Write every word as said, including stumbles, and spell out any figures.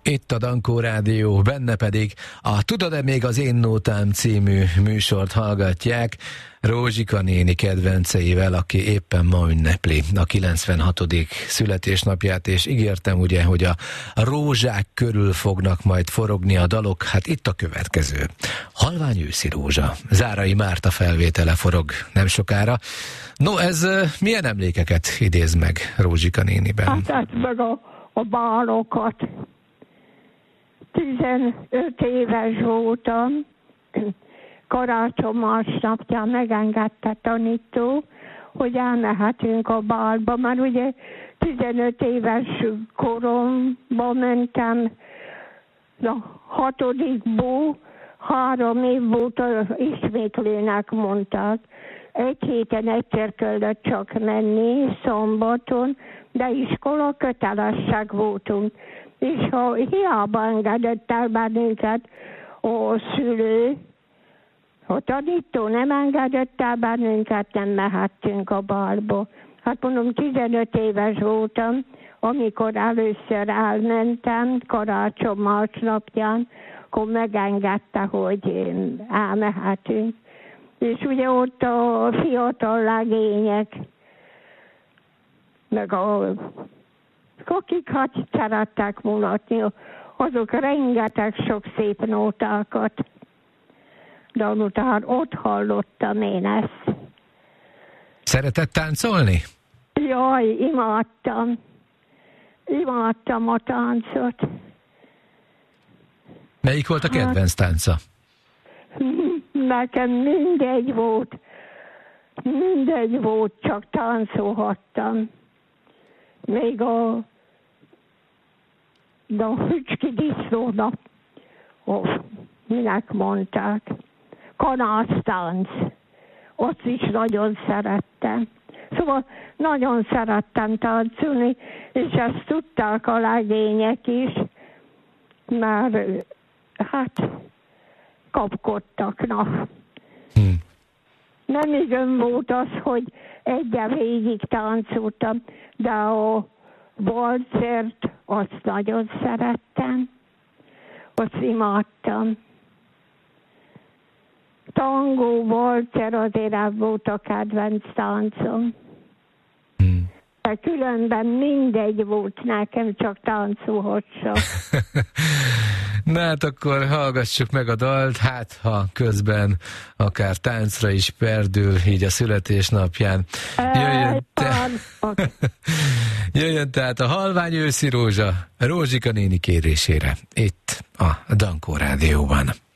Itt a Dankó Rádió, benne pedig a Tudod-e még az Én Nótám című műsort hallgatják Rózsika néni kedvenceivel, aki éppen ma ünnepli a kilencvenhatodik születésnapját, és ígértem ugye, hogy a rózsák körül fognak majd forogni a dalok. Hát itt a következő. Halvány őszi rózsa. Zárai Márta felvétele forog nem sokára. No, ez milyen emlékeket idéz meg Rózsika néniben? Hát ezt meg a, a bálokat. tizenöt éves voltam, karácsony másnapján megengedte tanító, hogy elmehetünk a bálba, mert ugye tizenöt éves koromban mentem, a hatodikból három év volt, ismétlőnek mondták. Egy héten egyszer kellett csak menni, szombaton, de iskola kötelesség voltunk. És ha hiába engedett el bennünket a szülő, a tanító nem engedett el bennünket, nem mehettünk a bálba. Hát mondom, tizenöt éves voltam, amikor először elmentem karácsony másnapján, akkor megengedte, hogy elmehetünk. És ugye ott a fiatal legények, meg a akik hát szerettek mulatni, azok rengeteg sok szép nótákat. De utána ott hallottam én ezt. Szeretett táncolni? Jaj, imádtam. Imádtam a táncot. Melyik volt a kedvenc tánca? Nekem mindegy volt. Mindegy volt, csak táncolhattam. Még a de a Hücski disznónak, oh, minek mondták, kanásztánc, azt is nagyon szerettem. Szóval nagyon szerettem táncolni, és ezt tudták a legények is, mert hát kapkodtak, na. Hmm. Nem igen volt az, hogy egyen végig táncoltam, de a waltzert azt nagyon szerettem, azt imádtam. Tangó, walzer azért nem volt a kedvenc táncom. Hmm. De különben mindegy volt nekem, csak táncolhassak. Na hát akkor hallgassuk meg a dalt, hát ha közben akár táncra is perdül, így a születésnapján. Jöjjön, te... Jöjjön tehát a Halvány őszi rózsa Rózsika néni kérésére, itt a Dankó Rádióban.